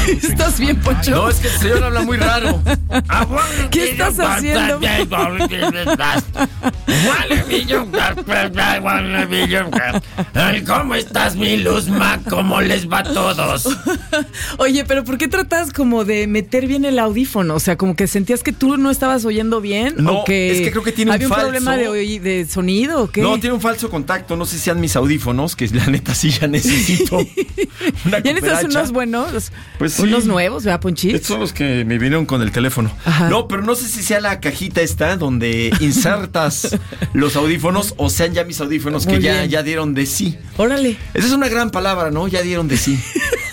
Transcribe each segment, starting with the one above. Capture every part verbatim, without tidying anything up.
¿Estás bien, Poncho? No, es que el señor habla muy raro. ¿Qué estás haciendo? ¿Cómo estás, mi Luzma? ¿Cómo les va a todos? Oye, pero ¿por qué tratas como de meter bien el audífono? O sea, como que sentías que tú no estabas oyendo bien. No, o que es que creo que tiene un había un falso problema de, oí- de sonido o qué. No, tiene un falso contacto. No sé si sean mis audífonos, que la neta sí ya necesito una ¿Ya necesitas cooperacha. unos buenos? Pues sí. Unos nuevos, ¿verdad, Ponchis? Estos son los que me vinieron con el teléfono. Ajá. No, pero no sé si sea la cajita esta donde insertas los audífonos o sean ya mis audífonos Muy que ya, bien. ya dieron de sí. Órale, Esa es una gran palabra, ¿no? Ya dieron de sí.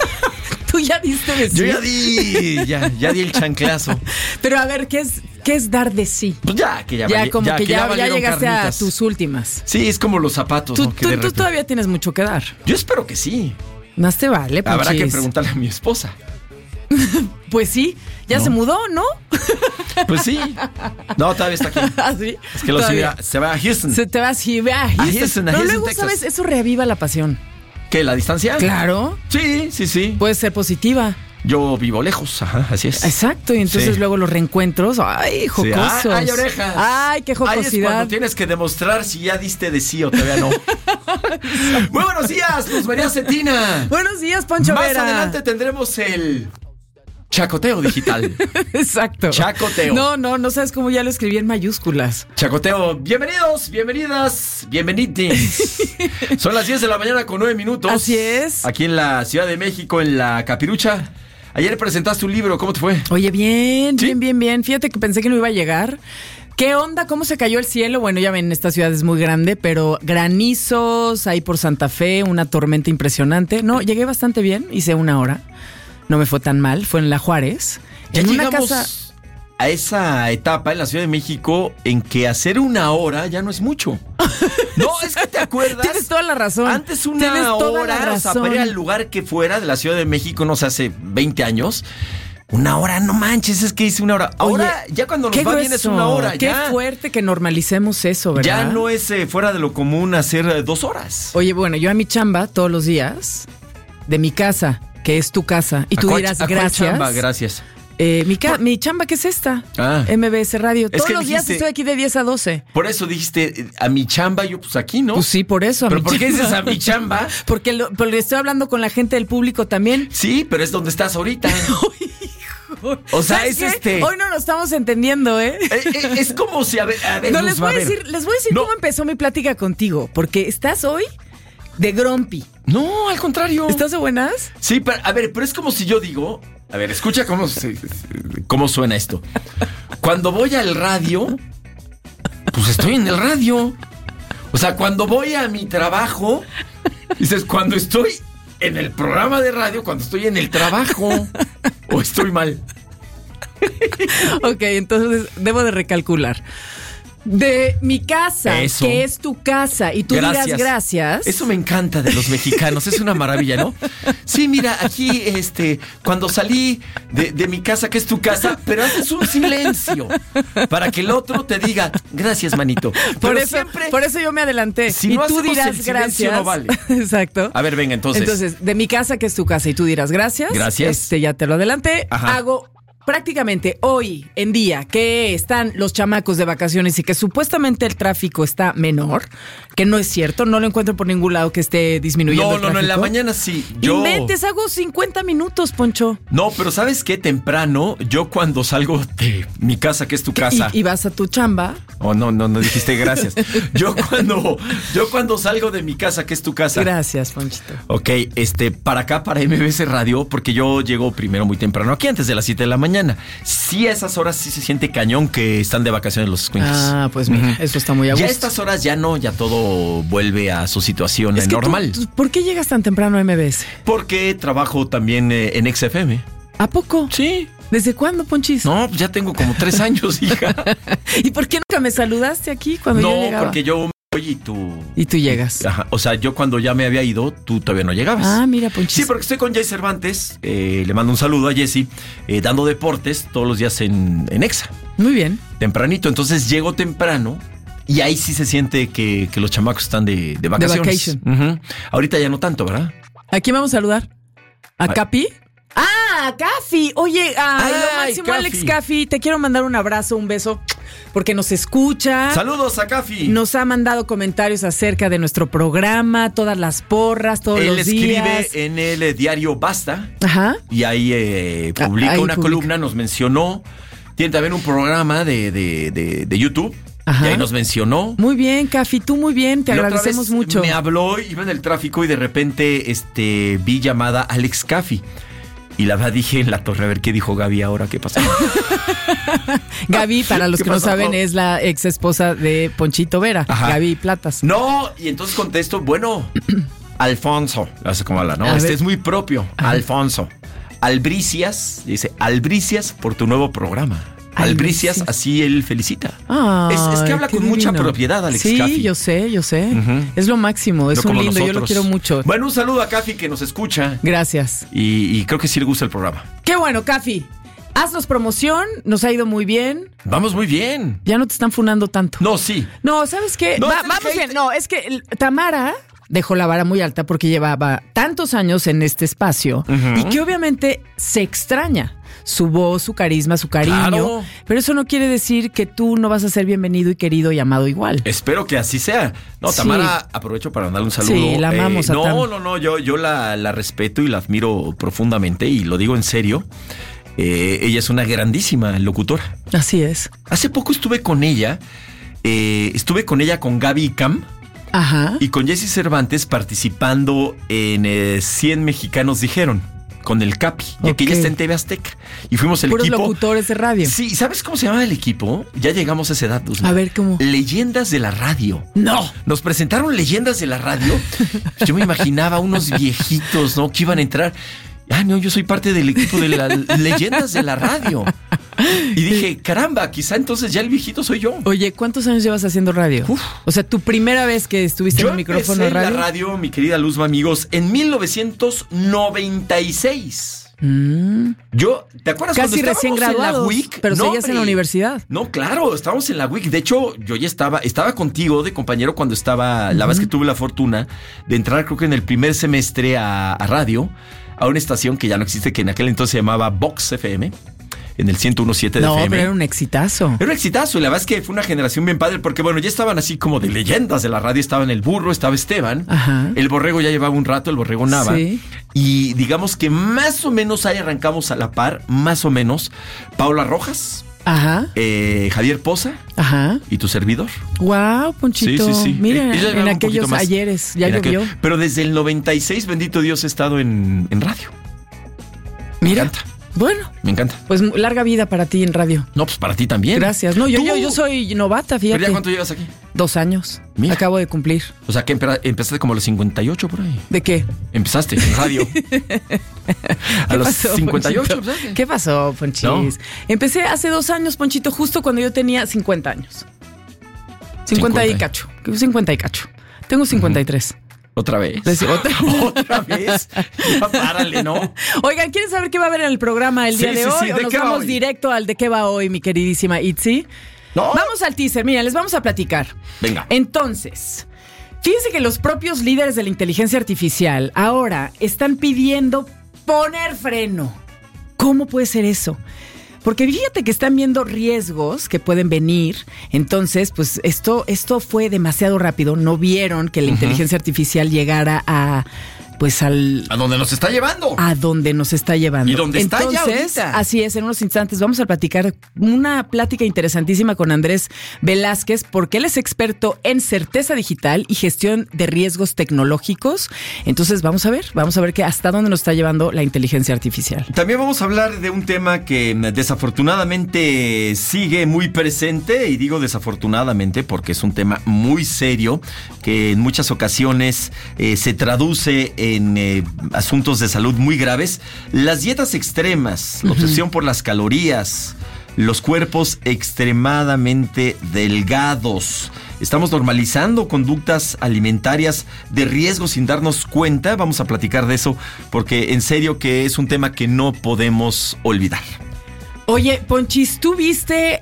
tú ya diste de sí. Yo ya di, ya, ya di el chanclazo. Pero a ver, ¿qué es, qué es dar de sí? Pues ya, que ya Ya vali- como que ya, ya valieron llegaste carnitas. a tus últimas. Sí, es como los zapatos, Tú, ¿no? Que tú- de tú repente- todavía tienes mucho que dar. Yo espero que sí. Más te vale, Ponchis. Habrá que preguntarle a mi esposa. Pues sí, ya No. se mudó, ¿no? Pues sí. No, todavía está aquí. ¿Ah, sí? Es que lo Todavía. sigue a- se va a Houston. Se te vas y ve a Houston. Houston, a Pero Houston, luego, Texas. ¿sabes? Eso reaviva la pasión. ¿Qué, la distancia? Claro. Sí, sí, sí. Puede ser positiva. Yo vivo lejos, ajá, así es. Exacto, y entonces Sí. luego los reencuentros, ay, Sí. jocosos. Ah, ¡ay, orejas! Ay, qué Ahí es cuando jocosidad. tienes que demostrar si ya diste de sí o todavía no. Muy buenos días, Luz María Cetina. Buenos días, Poncho Más Vera. adelante tendremos el chacoteo digital. Exacto. Chacoteo. No, no, no sabes cómo ya lo escribí en mayúsculas. Chacoteo, bienvenidos, bienvenidas, bienvenidos. Son las diez de la mañana con nueve minutos. Así es. Aquí en la Ciudad de México, en la Capirucha. Ayer presentaste un libro, ¿cómo te fue? Oye, bien, ¿Sí? bien, bien, bien. Fíjate que pensé que no iba a llegar. ¿Qué onda? ¿Cómo se cayó el cielo? Bueno, ya ven, esta ciudad es muy grande, pero granizos, ahí por Santa Fe, una tormenta impresionante. No, llegué bastante bien, hice una hora. No me fue tan mal, fue en La Juárez. Ya en una llegamos casa. a esa etapa en la Ciudad de México en que hacer una hora ya no es mucho. No, es que te acuerdas. Tienes toda la razón. Antes Tienes una toda la hora, o sea, razón. para ir al lugar que fuera de la Ciudad de México, no sé, hace veinte años. Una hora, no manches, es que hice una hora. Ahora, Oye, ya cuando nos qué va bien es grueso, una hora. Qué ya, fuerte que normalicemos eso, ¿verdad? ya no es eh, fuera de lo común hacer eh, dos horas. Oye, bueno, yo a mi chamba todos los días, de mi casa, que es tu casa, y ¿A tú cuál- dirás a cuál gracias. chamba? Gracias. Eh, mi, ca- mi chamba, ¿qué es esta? Ah. M B S Radio. Todos que los días dijiste- estoy aquí de diez a doce. Por eso dijiste eh, a mi chamba, yo pues aquí, ¿no? Pues sí, por eso. A ¿Pero mi por qué chamba. dices a mi chamba? Porque, lo- porque estoy hablando con la gente del público también. Sí, pero es donde estás ahorita. O sea, ¿Sabes es qué? este. Hoy no lo estamos entendiendo, ¿eh? Eh, eh, Es como si, a ver, a ver, No, Luz, les voy a ver. decir, les voy a decir No. cómo empezó mi plática contigo. Porque estás hoy de grumpy. No, al contrario. ¿Estás de buenas? Sí, pero, a ver, pero es como si yo digo. A ver, escucha cómo, se- cómo suena esto. Cuando voy al radio, pues estoy en el radio. O sea, cuando voy a mi trabajo, dices, cuando estoy en el programa de radio, cuando estoy en el trabajo, o estoy mal. Ok, entonces debo de recalcular. De mi casa, Eso. que es tu casa, y tú dirás gracias. Eso me encanta de los mexicanos, es una maravilla, ¿no? Sí, mira, aquí, este, cuando salí de, de mi casa, que es tu casa, pero haces un silencio para que el otro te diga, gracias, manito. Por Pero eso, siempre, por eso yo me adelanté. si y no tú hacemos dirás el silencio, gracias. no vale. Exacto. A ver, venga, entonces. Entonces, de mi casa, que es tu casa, y tú dirás gracias. Gracias. Este, ya te lo adelanté. Ajá. Hago prácticamente hoy en día que están los chamacos de vacaciones y que supuestamente el tráfico está menor, que no es cierto, no lo encuentro por ningún lado que esté disminuyendo no, el no, no, en la tráfico. mañana sí. Yo... Inventes, hago cincuenta minutos, Poncho. No, pero ¿sabes qué? Temprano, yo cuando salgo de mi casa, que es tu casa. Y, y vas a tu chamba. Oh, no, no, no dijiste gracias. Yo cuando, yo cuando salgo de mi casa, que es tu casa. Gracias, Ponchito. Ok, este, para acá, para M B S Radio, porque yo llego primero muy temprano aquí, antes de las siete de la mañana. Sí, a esas horas sí se siente cañón que están de vacaciones los escuincles. Ah, pues mira, Ujú. eso está muy a gusto. Ya a estas horas ya no, ya todo vuelve a su situación Es que normal. tú- tú- ¿Por qué llegas tan temprano a M B S? Porque trabajo también eh, en X F M. ¿A poco? Sí. ¿Desde cuándo, Ponchis? No, pues ya tengo como tres años, hija. ¿Y por qué nunca me saludaste aquí cuando yo No, llegaba? porque yo me voy y tú... Y tú llegas. Ajá, o sea, yo cuando ya me había ido, tú todavía no llegabas. Ah, mira, Ponchis. Sí, porque estoy con Jay Cervantes, eh, le mando un saludo a Jessy, eh, dando deportes todos los días en, en Exa, Muy bien. tempranito. Entonces llego temprano y ahí sí se siente que, que los chamacos están de, de vacaciones. vacation. Ujú. Ahorita ya no tanto, ¿verdad? ¿A quién vamos a saludar? ¿A Ay. Capi? ¡Ah! Ah, Caffi. Oye, ay, lo Ay, máximo, Caffi. Alex Caffi. Te quiero mandar un abrazo, un beso, porque nos escucha. Saludos a Caffi. Nos ha mandado comentarios acerca de nuestro programa, todas las porras, todos Él los días. escribe en el eh, diario Basta. Ajá. Y ahí eh, Ah, publica ahí una publica. columna, nos mencionó. Tiene también un programa de, de, de, de YouTube. Ajá. Y ahí nos mencionó. Muy bien, Caffi, tú muy bien, te Y otra agradecemos vez mucho. Me habló, iba en el tráfico y de repente este, vi llamada Alex Caffi. Y la verdad dije en la torre, a ver qué dijo Gaby ahora, qué pasó. Gaby, para los ¿Qué que no pasó? saben, es la ex esposa de Ponchito Vera, Ajá. Gaby Platas. No, y entonces contesto, bueno, Alfonso, así como habla, ¿no? A Este ver. es muy propio, Ajá. Alfonso. Albricias, dice, Albricias por tu nuevo programa. Albricias, Albricias. así él felicita. Ay, es, es que habla qué con mucha divino. propiedad, Alex Sí, Caffi. yo sé, yo sé. Ujú. Es lo máximo, es No un como lindo, yo lo nosotros. quiero mucho. Bueno, un saludo a Caffi que nos escucha Gracias. y, y creo que sí le gusta el programa. Qué bueno, Caffi. Haznos promoción, nos ha ido muy bien. Vamos muy bien. Ya no te están funando tanto. No, sí. No, ¿sabes qué? No, Va- es el vamos hate. bien. No, es que el- Tamara dejó la vara muy alta porque llevaba tantos años en este espacio Ujú. y que obviamente se extraña su voz, su carisma, su cariño. Claro. Pero eso no quiere decir que tú no vas a ser bienvenido y querido y amado igual. Espero que así sea. No, Sí. Tamara, aprovecho para darle un saludo. Sí, la amamos a no, Tam. no, no, yo, yo la, la respeto y la admiro profundamente y lo digo en serio. Eh, ella es una grandísima locutora. Así es. Hace poco estuve con ella, eh, estuve con ella con Gaby Cam Ajá. y con Jessy Cervantes participando en eh, cien Mexicanos Dijeron, con el Capi, y aquí Ok. ya está en T V Azteca. Y fuimos el Puros equipo. locutores de radio. Sí, ¿sabes cómo se llama el equipo? Ya llegamos a esa edad. Dusna. A ver, ¿cómo? Leyendas de la radio. No. Nos presentaron leyendas de la radio. Yo me imaginaba unos viejitos, ¿no? Que iban a entrar. Ah, no, yo soy parte del equipo de las leyendas de la radio. Y dije, caramba, quizá entonces ya el viejito soy yo. Oye, ¿cuántos años llevas haciendo radio? Uf. O sea, tu primera vez que estuviste Yo en un micrófono empecé de en radio. la radio, mi querida Luzma, amigos, en mil novecientos noventa y seis. Mm. Yo, ¿te acuerdas Casi cuando recién estábamos en la graduados, W I C? pero No, seguías en la hombre. universidad. No, claro, estábamos en la W I C. De hecho, yo ya estaba, estaba contigo de compañero cuando estaba, la vez que tuve la fortuna de entrar, creo que en el primer semestre a, a radio, a una estación que ya no existe, que en aquel entonces se llamaba Vox F M, en el ciento uno punto siete de No, F M. pero era un exitazo. Era un exitazo y la verdad es que fue una generación bien padre porque bueno, ya estaban así como de leyendas de la radio, estaban el Burro, estaba Esteban, Ajá. el Borrego ya llevaba un rato, el Borrego Nava, Sí. y digamos que más o menos ahí arrancamos a la par, más o menos, Paula Rojas, Ajá, eh, Javier Poza ajá. y tu servidor. Wow, Ponchito. Sí, sí, sí. Mira, Eh, ella llevaba en un poquito aquellos más. ayeres ya En aquel- llovió. Pero desde el noventa y seis, bendito Dios, he estado en, en radio. Mira. Me encanta, Bueno, me encanta. pues larga vida para ti en radio. No, pues para ti también. Gracias. No, yo, Tú. yo, yo soy novata, ¿Pero ya fíjate. cuánto llevas aquí? Dos años. Mira. Acabo de cumplir. O sea, que empe- empezaste como a los cincuenta y ocho por ahí. ¿De qué? Empezaste en radio. a ¿Qué los pasó, cincuenta y ocho, Ponchito? ¿sabes? ¿Qué pasó, Ponchis? No. Empecé hace dos años, Ponchito, justo cuando yo tenía cincuenta años. cincuenta y cincuenta. cacho. cincuenta y cacho. Tengo cincuenta y tres. Otra vez. Deci- otra- Otra vez. Ya párale, ¿no? Oigan, ¿quieren saber qué va a haber en el programa el Sí, día de sí, hoy? sí, ¿O ¿de nos qué va vamos hoy? directo al de qué va hoy, mi queridísima Itzi? No. Vamos al teaser. Mira, les vamos a platicar. Venga. Entonces, fíjense que los propios líderes de la inteligencia artificial ahora están pidiendo poner freno. ¿Cómo puede ser eso? Porque fíjate que están viendo riesgos que pueden venir. Entonces, pues esto, esto fue demasiado rápido. No vieron que la inteligencia artificial llegara a, pues al... ¿A dónde nos está llevando? a donde nos está llevando. ¿Y dónde está ya Entonces, ahorita? así es, en unos instantes vamos a platicar una plática interesantísima con Andrés Velázquez, porque él es experto en certeza digital y gestión de riesgos tecnológicos. Entonces, vamos a ver, vamos a ver que hasta dónde nos está llevando la inteligencia artificial. También vamos a hablar de un tema que desafortunadamente sigue muy presente, y digo desafortunadamente porque es un tema muy serio que en muchas ocasiones eh, se traduce en eh, asuntos de salud muy graves. Las dietas extremas, la obsesión por las calorías, los cuerpos extremadamente delgados. Estamos normalizando conductas alimentarias de riesgo sin darnos cuenta. Vamos a platicar de eso porque en serio que es un tema que no podemos olvidar. Oye, Ponchis, ¿tú viste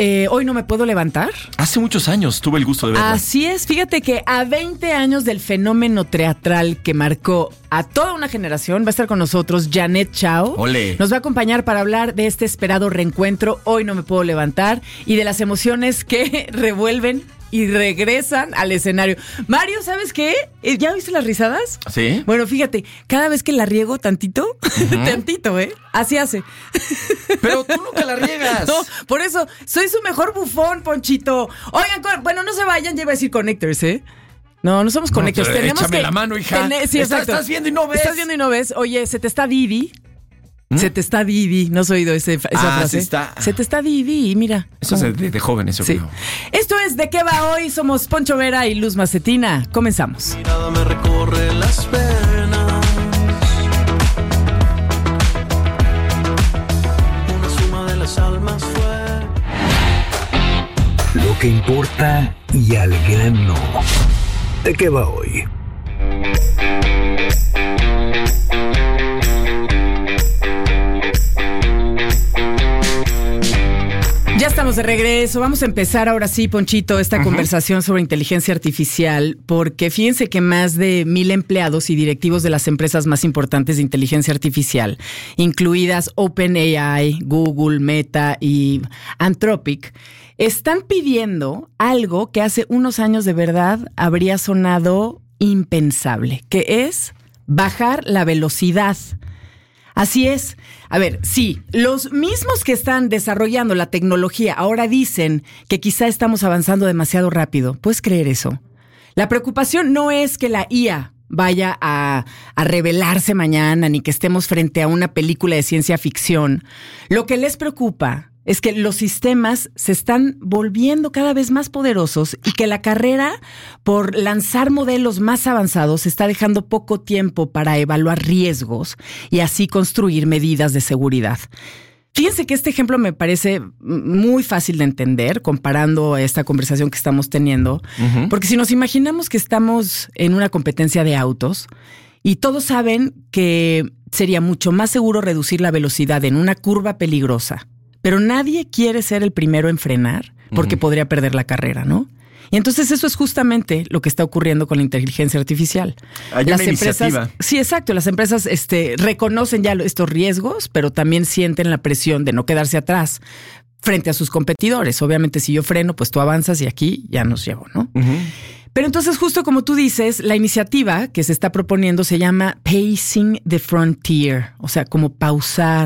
eh, Hoy no me puedo levantar. Hace muchos años tuve el gusto de verla. Así es, fíjate que a veinte años del fenómeno teatral que marcó a toda una generación, va a estar con nosotros Janet Chao. Ole. Nos va a acompañar para hablar de este esperado reencuentro, Hoy no me puedo levantar, y de las emociones que revuelven y regresan al escenario. Mario, ¿sabes qué? ¿Ya viste las risadas? ¿Sí? Bueno, fíjate, cada vez que la riego tantito, uh-huh. tantito, ¿eh? Así hace. Pero tú nunca la riegas. No, por eso, soy su mejor bufón, Ponchito. Oigan, bueno, no se vayan, ya iba a decir Connectors, ¿eh? No, no somos no, Connectors. Tenemos échame que la mano, hija. Tener, sí, estás, exacto. Estás viendo y no ves. Estás viendo y no ves. Oye, se te está Didi. ¿Mm? Se te está Didi. ¿No has oído ese, esa ah, frase? Se, está... se te está Didi, mira. Eso es de, de jóvenes, yo sí. creo. Esto es ¿De qué va hoy? Somos Poncho Vera y Luz Macetina. Comenzamos. Mirada me recorre las venas. Una suma de las almas fue. Lo que importa y al grano. ¿De qué va hoy? Ya estamos de regreso. Vamos a empezar ahora sí, Ponchito, esta uh-huh. conversación sobre inteligencia artificial, porque fíjense que más de mil empleados y directivos de las empresas más importantes de inteligencia artificial, incluidas OpenAI, Google, Meta y Anthropic, están pidiendo algo que hace unos años de verdad habría sonado impensable, que es bajar la velocidad. Así es. A ver, sí, los mismos que están desarrollando la tecnología ahora dicen que quizá estamos avanzando demasiado rápido. ¿Puedes creer eso? La preocupación no es que la I A vaya a, a revelarse mañana ni que estemos frente a una película de ciencia ficción. Lo que les preocupa es que los sistemas se están volviendo cada vez más poderosos y que la carrera por lanzar modelos más avanzados está dejando poco tiempo para evaluar riesgos y así construir medidas de seguridad. Fíjense que este ejemplo me parece muy fácil de entender comparando a esta conversación que estamos teniendo, uh-huh. porque si nos imaginamos que estamos en una competencia de autos y todos saben que sería mucho más seguro reducir la velocidad en una curva peligrosa, pero nadie quiere ser el primero en frenar porque uh-huh. podría perder la carrera, ¿no? Y entonces eso es justamente lo que está ocurriendo con la inteligencia artificial. Hay las una empresas, iniciativa. Sí, exacto. Las empresas este, reconocen ya estos riesgos, pero también sienten la presión de no quedarse atrás frente a sus competidores. Obviamente, si yo freno, pues tú avanzas y aquí ya nos llevo, ¿no? Uh-huh. Pero entonces, justo como tú dices, la iniciativa que se está proponiendo se llama Pacing the Frontier, o sea, como pausar.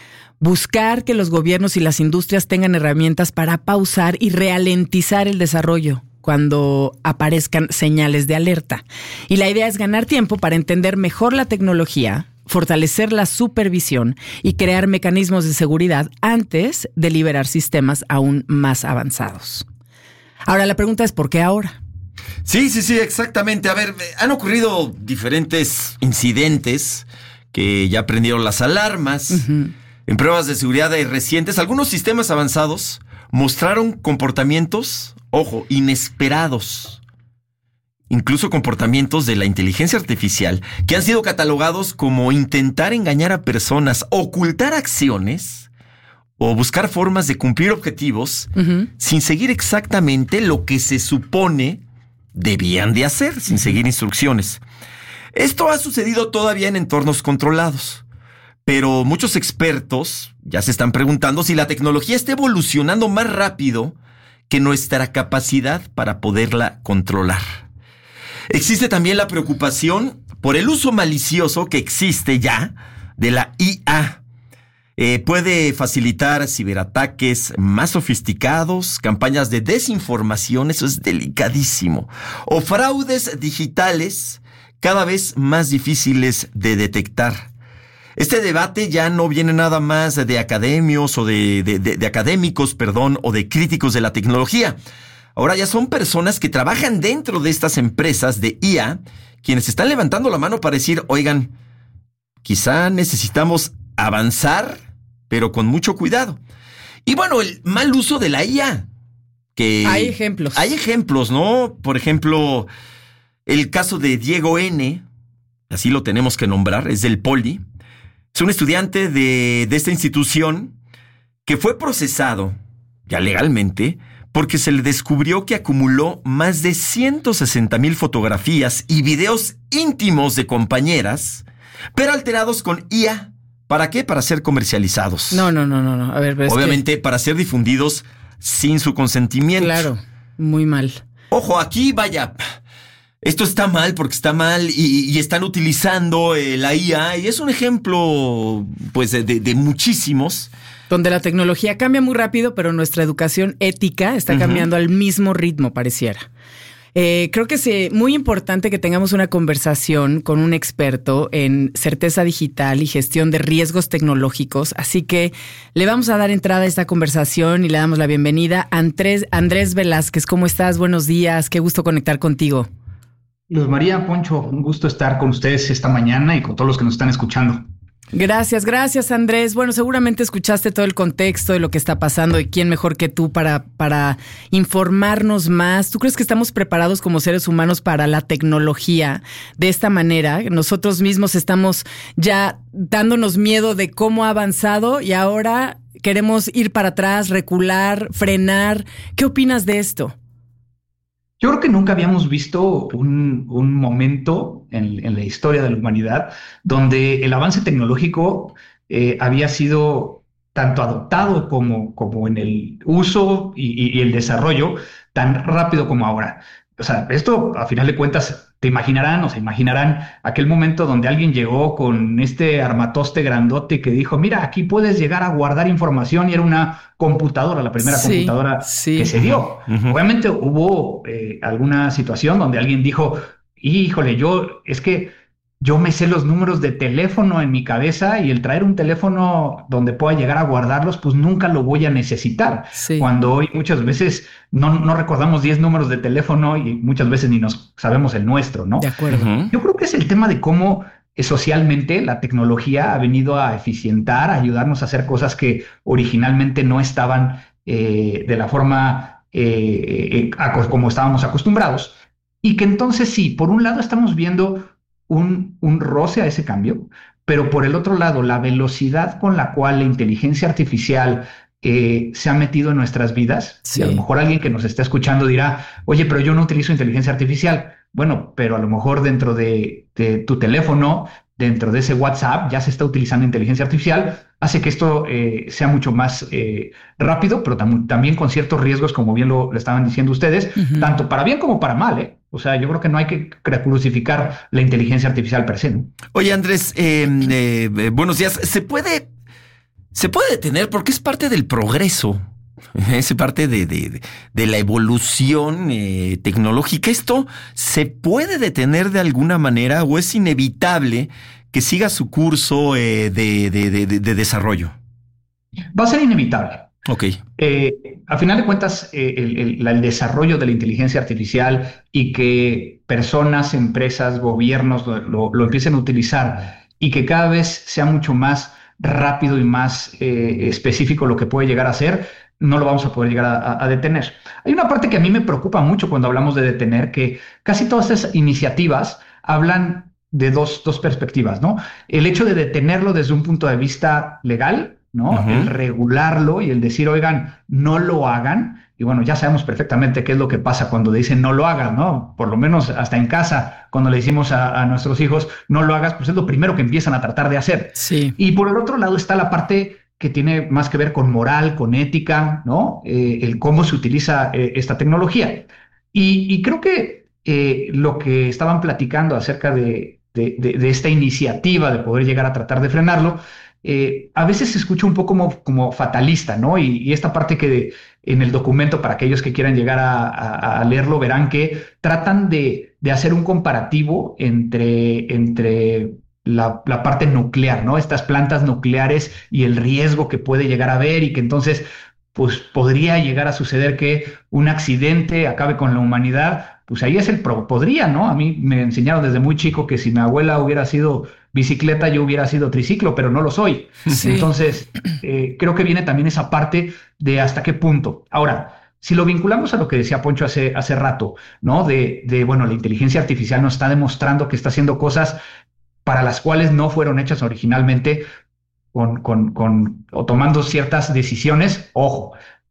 Buscar que los gobiernos y las industrias tengan herramientas para pausar y ralentizar el desarrollo cuando aparezcan señales de alerta. Y la idea es ganar tiempo para entender mejor la tecnología, fortalecer la supervisión y crear mecanismos de seguridad antes de liberar sistemas aún más avanzados. Ahora la pregunta es ¿por qué ahora? Sí, sí, sí, exactamente. A ver, han ocurrido diferentes incidentes que ya prendieron las alarmas. Uh-huh. En pruebas de seguridad recientes, algunos sistemas avanzados mostraron comportamientos, ojo, inesperados. Incluso comportamientos de la inteligencia artificial que han sido catalogados como intentar engañar a personas, ocultar acciones o buscar formas de cumplir objetivos uh-huh. sin seguir exactamente lo que se supone debían de hacer, sin uh-huh. seguir instrucciones. Esto ha sucedido todavía en entornos controlados. Pero muchos expertos ya se están preguntando si la tecnología está evolucionando más rápido que nuestra capacidad para poderla controlar. Existe también la preocupación por el uso malicioso que existe ya de la I A. Eh, puede facilitar ciberataques más sofisticados, campañas de desinformación, eso es delicadísimo, o fraudes digitales cada vez más difíciles de detectar. Este debate ya no viene nada más de academios o de, de, de, de académicos, perdón, o de críticos de la tecnología. Ahora ya son personas que trabajan dentro de estas empresas de I A, quienes están levantando la mano para decir, oigan, quizá necesitamos avanzar, pero con mucho cuidado. Y bueno, el mal uso de la I A. Que hay ejemplos. Hay ejemplos, ¿no? Por ejemplo, el caso de Diego N., así lo tenemos que nombrar, es del Poli. Es un estudiante de, de esta institución que fue procesado ya legalmente, porque se le descubrió que acumuló más de ciento sesenta mil fotografías y videos íntimos de compañeras, pero alterados con I A. ¿Para qué? Para ser comercializados. No, no, no, no, no. A ver, pero obviamente es que... para ser difundidos sin su consentimiento. Claro, muy mal. Ojo, aquí vaya, esto está mal porque está mal y, y están utilizando eh, la I A y es un ejemplo pues de, de, de muchísimos. Donde la tecnología cambia muy rápido, pero nuestra educación ética está uh-huh. cambiando al mismo ritmo, pareciera. Eh, creo que es muy importante que tengamos una conversación con un experto en certeza digital y gestión de riesgos tecnológicos. Así que le vamos a dar entrada a esta conversación y le damos la bienvenida a Andrés, Andrés Velázquez. ¿Cómo estás? Buenos días. Qué gusto conectar contigo. Luz María, Poncho, un gusto estar con ustedes esta mañana y con todos los que nos están escuchando. Gracias, gracias Andrés. Bueno, seguramente escuchaste todo el contexto de lo que está pasando y quién mejor que tú para, para informarnos más. ¿Tú crees que estamos preparados como seres humanos para la tecnología de esta manera? Nosotros mismos estamos ya dándonos miedo de cómo ha avanzado y ahora queremos ir para atrás, recular, frenar. ¿Qué opinas de esto? Yo creo que nunca habíamos visto un, un momento en, en la historia de la humanidad donde el avance tecnológico eh, había sido tanto adoptado como, como en el uso y, y, y el desarrollo tan rápido como ahora. O sea, esto a final de cuentas te imaginarán o se imaginarán aquel momento donde alguien llegó con este armatoste grandote que dijo, mira, aquí puedes llegar a guardar información y era una computadora, la primera sí, computadora sí. que se dio. Uh-huh. Obviamente hubo eh, alguna situación donde alguien dijo, híjole, yo es que yo me sé los números de teléfono en mi cabeza y el traer un teléfono donde pueda llegar a guardarlos, pues nunca lo voy a necesitar. Sí. Cuando hoy muchas veces no, no recordamos diez números de teléfono y muchas veces ni nos sabemos el nuestro, ¿no? De acuerdo. Uh-huh. Yo creo que es el tema de cómo eh, socialmente la tecnología ha venido a eficientar, a ayudarnos a hacer cosas que originalmente no estaban eh, de la forma eh, eh, como estábamos acostumbrados. Y que entonces sí, por un lado estamos viendo Un, un roce a ese cambio, pero por el otro lado, la velocidad con la cual la inteligencia artificial eh, se ha metido en nuestras vidas, sí. y a lo mejor alguien que nos está escuchando dirá, oye, pero yo no utilizo inteligencia artificial. Bueno, pero a lo mejor dentro de, de tu teléfono, dentro de ese WhatsApp, ya se está utilizando inteligencia artificial, hace que esto eh, sea mucho más eh, rápido, pero tam- también con ciertos riesgos, como bien lo, lo estaban diciendo ustedes, uh-huh. tanto para bien como para mal, ¿eh? O sea, yo creo que no hay que crucificar la inteligencia artificial per se, ¿no? Oye, Andrés, eh, eh, eh, buenos días. ¿Se puede, se puede detener? Porque es parte del progreso, es parte de, de, de la evolución eh, tecnológica. ¿Esto se puede detener de alguna manera o es inevitable que siga su curso eh, de, de, de, de desarrollo? Va a ser inevitable. Ok. Eh, a final de cuentas, eh, el, el, el desarrollo de la inteligencia artificial y que personas, empresas, gobiernos lo, lo, lo empiecen a utilizar y que cada vez sea mucho más rápido y más eh, específico lo que puede llegar a ser, no lo vamos a poder llegar a, a, a detener. Hay una parte que a mí me preocupa mucho cuando hablamos de detener, que casi todas estas iniciativas hablan de dos, dos perspectivas, ¿no? El hecho de detenerlo desde un punto de vista legal, ¿no? Uh-huh. El regularlo y el decir, oigan, no lo hagan. Y bueno, ya sabemos perfectamente qué es lo que pasa cuando dicen no lo hagan, ¿no? Por lo menos hasta en casa, cuando le decimos a, a nuestros hijos no lo hagas, pues es lo primero que empiezan a tratar de hacer. Sí. Y por el otro lado está la parte que tiene más que ver con moral, con ética, ¿no? Eh, el cómo se utiliza eh, esta tecnología. Y, y creo que eh, lo que estaban platicando acerca de, de, de, de esta iniciativa de poder llegar a tratar de frenarlo, Eh, a veces se escucha un poco como, como fatalista, ¿no? Y, y esta parte que de, en el documento, para aquellos que quieran llegar a, a, a leerlo, verán que tratan de, de hacer un comparativo entre, entre la, la parte nuclear, ¿no? Estas plantas nucleares y el riesgo que puede llegar a haber y que entonces pues podría llegar a suceder que un accidente acabe con la humanidad. Pues ahí es el pro, podría, ¿no? A mí me enseñaron desde muy chico que si mi abuela hubiera sido bicicleta, yo hubiera sido triciclo, pero no lo soy. Sí. Entonces, eh, creo que viene también esa parte de hasta qué punto. Ahora, si lo vinculamos a lo que decía Poncho hace, hace rato, ¿no? De, de, bueno, la inteligencia artificial nos está demostrando que está haciendo cosas para las cuales no fueron hechas originalmente, con, con, con, o tomando ciertas decisiones. Ojo,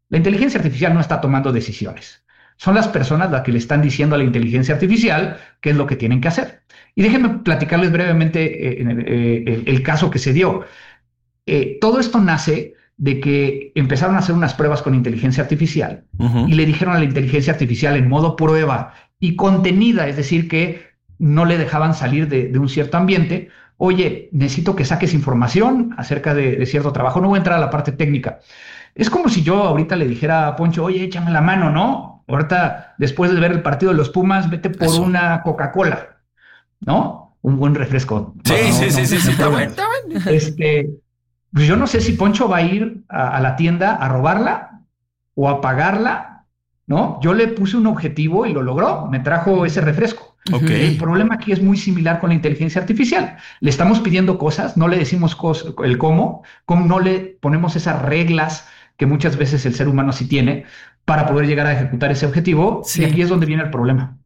La inteligencia artificial no está tomando decisiones. Son las personas las que le están diciendo a la inteligencia artificial qué es lo que tienen que hacer. Y déjenme platicarles brevemente eh, eh, el, el caso que se dio. Eh, todo esto nace de que empezaron a hacer unas pruebas con inteligencia artificial uh-huh. y le dijeron a la inteligencia artificial en modo prueba y contenida, es decir, que no le dejaban salir de, de un cierto ambiente. Oye, necesito que saques información acerca de, de cierto trabajo. No voy a entrar a la parte técnica. Es como si yo ahorita le dijera a Poncho, oye, échame la mano, ¿no? Ahorita, después de ver el partido de los Pumas, vete por Eso. una Coca-Cola, ¿no? Un buen refresco. Sí, no, sí, no, sí, no, sí, no, sí, no, está bueno, está bueno. Este, pues yo no sé si Poncho va a ir a, a la tienda a robarla o a pagarla, ¿no? Yo le puse un objetivo y lo logró, me trajo ese refresco. Okay. El problema aquí es muy similar con la inteligencia artificial. Le estamos pidiendo cosas, no le decimos cos- el cómo, cómo no le ponemos esas reglas que muchas veces el ser humano sí tiene para poder llegar a ejecutar ese objetivo. Sí. Y aquí es donde viene el problema.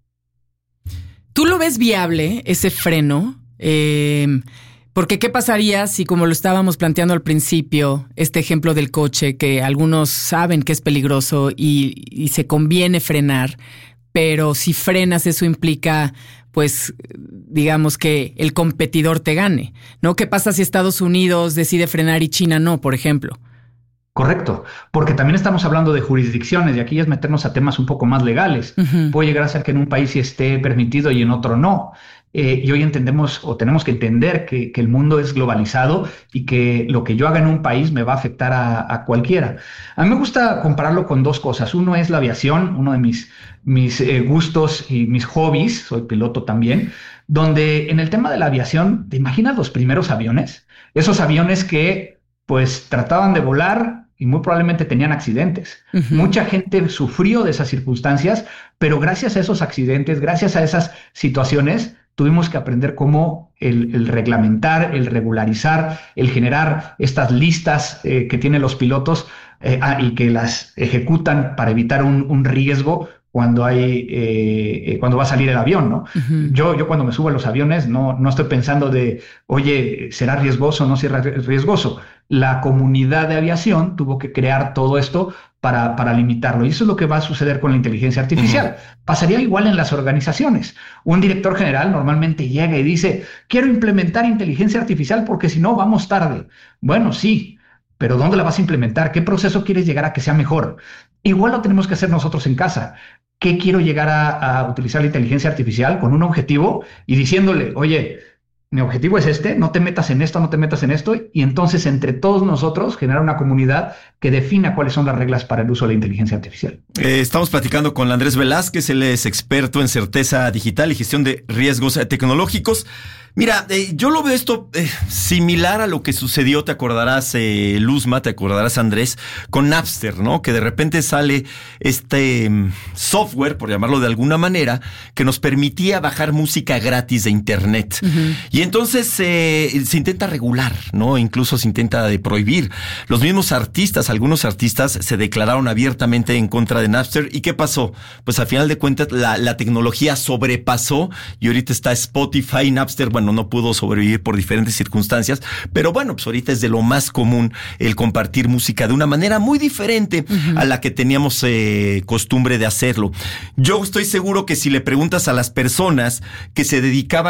¿Tú lo ves viable, ese freno? Eh, porque ¿qué pasaría si, como lo estábamos planteando al principio, este ejemplo del coche, que algunos saben que es peligroso y, y se conviene frenar, pero si frenas eso implica, pues, digamos que el competidor te gane, ¿no? ¿Qué pasa si Estados Unidos decide frenar y China no, por ejemplo? Correcto, porque también estamos hablando de jurisdicciones y aquí es meternos a temas un poco más legales. Uh-huh. Puede llegar a ser que en un país sí esté permitido y en otro no. Eh, y hoy entendemos o tenemos que entender que, que el mundo es globalizado y que lo que yo haga en un país me va a afectar a, a cualquiera. A mí me gusta compararlo con dos cosas. Uno es la aviación, uno de mis, mis eh, gustos y mis hobbies, soy piloto también, donde en el tema de la aviación, ¿te imaginas los primeros aviones? Esos aviones que pues trataban de volar y muy probablemente tenían accidentes. Uh-huh. Mucha gente sufrió de esas circunstancias, pero gracias a esos accidentes, gracias a esas situaciones, tuvimos que aprender cómo el, el reglamentar, el regularizar, el generar estas listas eh, que tienen los pilotos eh, ah, y que las ejecutan para evitar un, un riesgo cuando hay eh, cuando va a salir el avión, ¿no? Uh-huh. Yo, yo cuando me subo a los aviones no, no estoy pensando de, oye, ¿será riesgoso o no será riesgoso? La comunidad de aviación tuvo que crear todo esto para, para limitarlo. Y eso es lo que va a suceder con la inteligencia artificial. Uh-huh. Pasaría igual en las organizaciones. Un director general normalmente llega y dice, quiero implementar inteligencia artificial porque si no vamos tarde. Bueno, sí, pero ¿dónde la vas a implementar? ¿Qué proceso quieres llegar a que sea mejor? Igual lo tenemos que hacer nosotros en casa. ¿Qué quiero llegar a, a utilizar la inteligencia artificial con un objetivo y diciéndole, oye, mi objetivo es este, no te metas en esto, no te metas en esto, y entonces entre todos nosotros generar una comunidad que defina cuáles son las reglas para el uso de la inteligencia artificial. Eh, estamos platicando con Andrés Velázquez, él es experto en certeza digital y gestión de riesgos tecnológicos. Mira, eh, yo lo veo esto eh, similar a lo que sucedió, te acordarás, eh, Luzma, te acordarás, Andrés, con Napster, ¿no? Que de repente sale este um, software, por llamarlo de alguna manera, que nos permitía bajar música gratis de internet. Uh-huh. Y entonces eh, se intenta regular, ¿no? Incluso se intenta de prohibir. Los mismos artistas, algunos artistas, se declararon abiertamente en contra de Napster. ¿Y qué pasó? Pues al final de cuentas la, la tecnología sobrepasó y ahorita está Spotify, Napster, bueno, Bueno, no pudo sobrevivir por diferentes circunstancias, pero bueno, pues ahorita es de lo más común el compartir música de una manera muy diferente uh-huh. a la que teníamos eh, costumbre de hacerlo. Yo estoy seguro que si le preguntas a las personas que se dedicaban